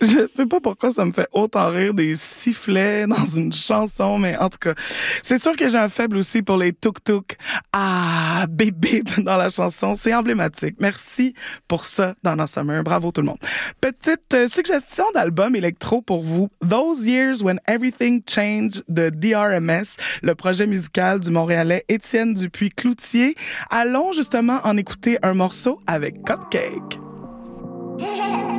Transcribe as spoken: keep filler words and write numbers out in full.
Je sais pas pourquoi ça me fait autant rire des sifflets dans une chanson, mais en tout cas, c'est sûr que j'ai un faible aussi pour les tuk-tuk. Ah, bip bip dans la chanson, c'est emblématique. Merci pour ça, Donna Summer. Bravo tout le monde. Petite euh, suggestion d'album électro pour vous. Those Years When Everything Changed de D R M S, le projet musical du Montréalais Étienne Dupuis-Cloutier. Allons justement en écouter un morceau avec Cupcake.